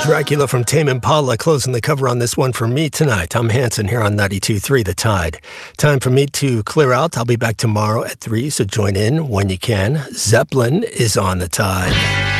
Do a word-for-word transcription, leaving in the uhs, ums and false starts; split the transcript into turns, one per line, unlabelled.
Dracula from Tame Impala closing the cover on this one for me tonight. I'm Hanson here on ninety-two point three The Tide. Time for me to clear out. I'll be back tomorrow at three, so join in when you can. Zeppelin is on The Tide.